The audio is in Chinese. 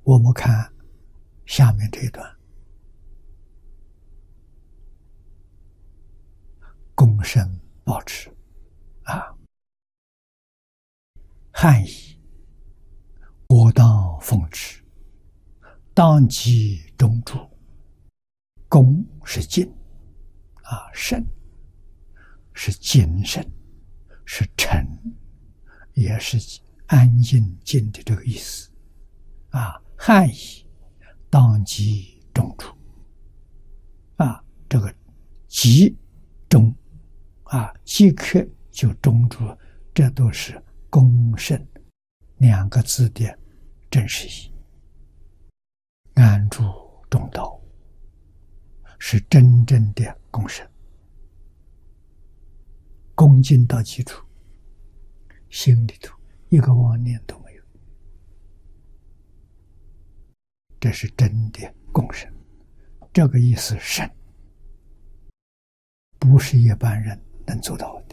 我们看下面这一段，躬身保持啊，汉译我当奉持，当即中主。躬是敬啊，身是谨慎，是沉，也是安静静的这个意思啊。汉译当即中主啊，这个即中啊，即刻就中主，这都是恭慎两个字的真实意。安住中道是真正的恭慎，恭敬到基础，心里头一个妄念都没有，这是真的恭慎。这个意思深，不是一般人能做到的。